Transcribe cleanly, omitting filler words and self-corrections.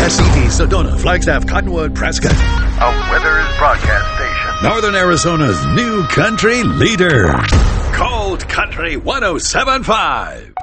SCD, Sedona, Flagstaff, Cottonwood, Prescott. A Withers broadcast station. Northern Arizona's new country leader. Cold Country 107.5.